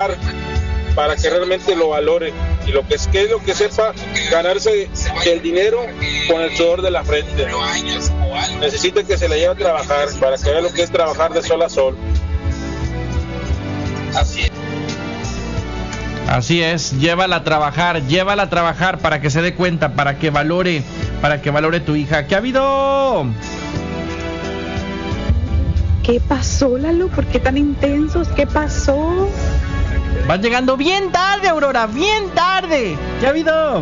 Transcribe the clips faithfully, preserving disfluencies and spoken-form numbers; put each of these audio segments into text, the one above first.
para que realmente lo valore y lo que es que es lo que sepa ganarse el dinero con el sudor de la frente. Necesita que se le lleve a trabajar para que vea lo que es trabajar de sol a sol. Así es. Así es, llévala a trabajar, llévala a trabajar para que se dé cuenta, para que valore, para que valore tu hija. ¿Qué ha habido? ¿Qué pasó, Lalo? ¿Por qué tan intensos? ¿Qué pasó? Van llegando bien tarde, Aurora, bien tarde. ¿Qué ha habido?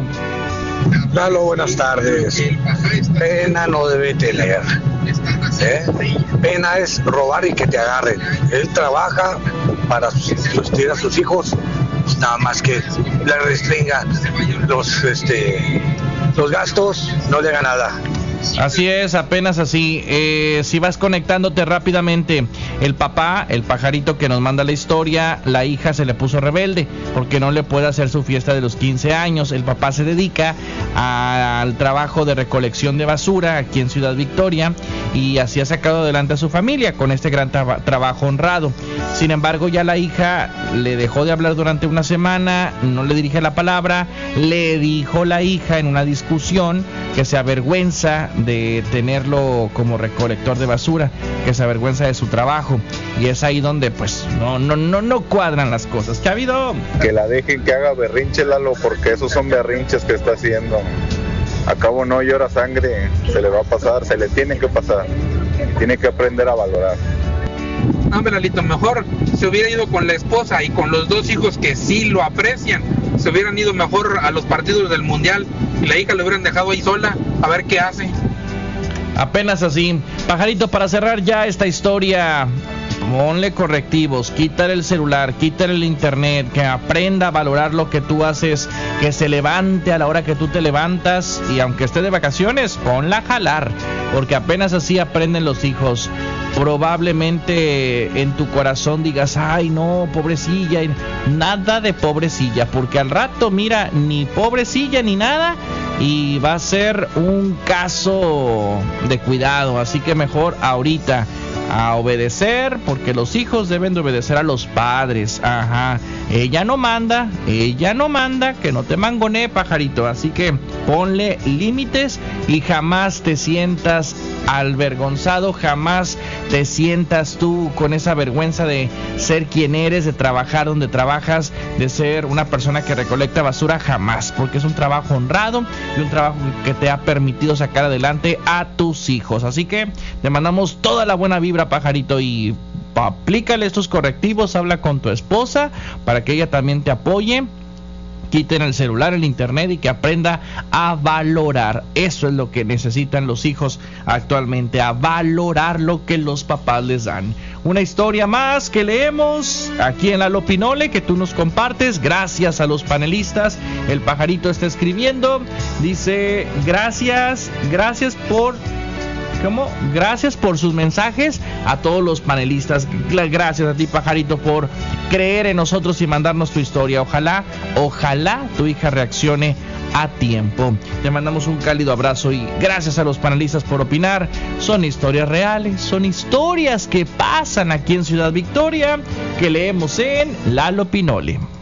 Lalo, buenas tardes. Pena no debe tener. ¿Eh? Pena es robar y que te agarren. Él trabaja para sostener a sus hijos, nada más que le restringan los, este, los gastos, no le haga nada. Así es, apenas así. Eh, si vas conectándote rápidamente, el papá, el pajarito que nos manda la historia, la hija se le puso rebelde porque no le puede hacer su fiesta de los quince años. El papá se dedica a, al trabajo de recolección de basura aquí en Ciudad Victoria y así ha sacado adelante a su familia con este gran tra- trabajo honrado. Sin embargo, ya la hija le dejó de hablar durante una semana, no le dirige la palabra, le dijo la hija en una discusión que se avergüenza de tenerlo como recolector de basura, que se avergüenza de su trabajo, y es ahí donde pues no no no no cuadran las cosas. ¿Qué ha habido? Que la dejen que haga berrinche, Lalo, porque esos son berrinches que está haciendo. A cabo no llora sangre, se le va a pasar, se le tiene que pasar, tiene que aprender a valorar. Hombre, Lalito, mejor se hubiera ido con la esposa y con los dos hijos que sí lo aprecian. Se hubieran ido mejor a los partidos del mundial y la hija lo hubieran dejado ahí sola a ver qué hace. Apenas así. Pajarito, para cerrar ya esta historia, ponle correctivos, quítale el celular, quítale el internet, que aprenda a valorar lo que tú haces, que se levante a la hora que tú te levantas y aunque esté de vacaciones, ponla a jalar, porque apenas así aprenden los hijos. Probablemente en tu corazón digas, ay no, pobrecilla, nada de pobrecilla, porque al rato mira, ni pobrecilla ni nada, y va a ser un caso de cuidado, así que mejor ahorita a obedecer, porque los hijos deben de obedecer a los padres. Ajá, ella no manda, ella no manda, que no te mangonee, pajarito, así que ponle límites y jamás te sientas avergonzado, jamás te sientas tú con esa vergüenza de ser quien eres, de trabajar donde trabajas, de ser una persona que recolecta basura, jamás, porque es un trabajo honrado y un trabajo que te ha permitido sacar adelante a tus hijos. Así que te mandamos toda la buena vibra, pajarito, y aplícale estos correctivos, habla con tu esposa para que ella también te apoye. Quiten el celular, el internet y que aprenda a valorar. Eso es lo que necesitan los hijos actualmente, a valorar lo que los papás les dan. Una historia más que leemos aquí en Lalo Pinole, que tú nos compartes. Gracias a los panelistas. El pajarito está escribiendo. Dice, gracias, gracias por... ¿Cómo? Gracias por sus mensajes a todos los panelistas. Gracias a ti, pajarito, por creer en nosotros y mandarnos tu historia. Ojalá, ojalá tu hija reaccione a tiempo. Te mandamos un cálido abrazo y gracias a los panelistas por opinar. Son historias reales, son historias que pasan aquí en Ciudad Victoria, que leemos en Lalo Pinole.